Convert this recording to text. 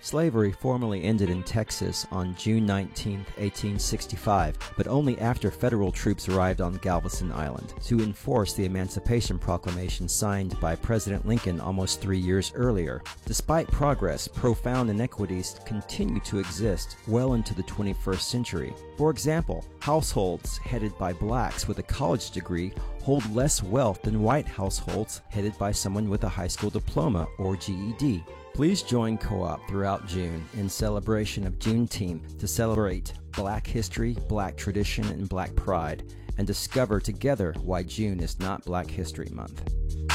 Slavery formally ended in Texas on June 19, 1865, but only after federal troops arrived on Galveston Island to enforce the Emancipation Proclamation signed by President Lincoln almost 3 years earlier. Despite progress, profound inequities continue to exist well into the 21st century. For example, households headed by blacks with a college degree hold less wealth than white households headed by someone with a high school diploma or GED. Please join Co-op throughout June in celebration of Juneteenth to celebrate Black history, Black tradition, and Black pride, and discover together why June is not Black History Month.